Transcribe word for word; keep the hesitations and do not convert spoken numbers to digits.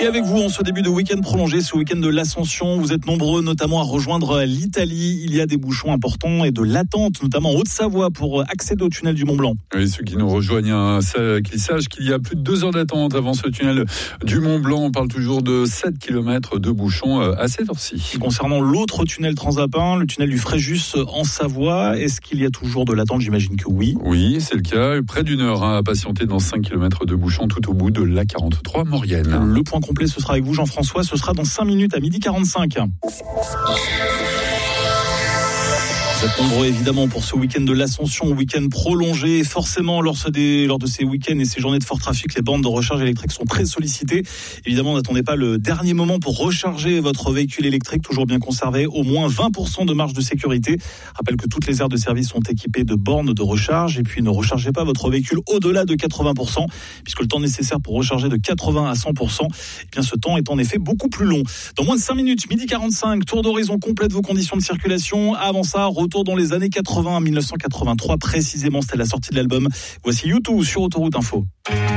Et avec vous, en ce début de week-end prolongé, ce week-end de l'Ascension, vous êtes nombreux notamment à rejoindre l'Italie. Il y a des bouchons importants et de l'attente, notamment en Haute-Savoie, pour accéder au tunnel du Mont-Blanc. Oui, ceux qui nous rejoignent, qu'ils sachent qu'il y a plus de deux heures d'attente avant ce tunnel du Mont-Blanc. On parle toujours de sept kilomètres de bouchons à cette heure-ci. Concernant l'autre tunnel transalpin, le tunnel du Fréjus en Savoie, est-ce qu'il y a toujours de l'attente? J'imagine que oui. Oui, c'est le cas. Près d'une heure hein, à patienter dans cinq kilomètres de bouchons tout au bout de l'A quarante-trois Maurienne. Le point complet, ce sera avec vous, Jean-François. Ce sera dans cinq minutes à midi quarante-cinq. Vous êtes nombreux évidemment pour ce week-end de l'Ascension, week-end prolongé. Forcément, lors de, ces, lors de ces week-ends et ces journées de fort trafic, les bornes de recharge électrique sont très sollicitées. Évidemment, n'attendez pas le dernier moment pour recharger votre véhicule électrique, toujours bien conservé, au moins vingt pour cent de marge de sécurité. Rappelle que toutes les aires de service sont équipées de bornes de recharge. Et puis, ne rechargez pas votre véhicule au-delà de quatre-vingts pour cent, puisque le temps nécessaire pour recharger de quatre-vingts à cent pour cent, eh bien, ce temps est en effet beaucoup plus long. Dans moins de cinq minutes, midi quarante-cinq, tour d'horizon complète vos conditions de circulation. Avant ça, retour dans les années quatre-vingts, mille neuf cent quatre-vingt-trois précisément, c'était la sortie de l'album. Voici U deux sur Autoroute Info.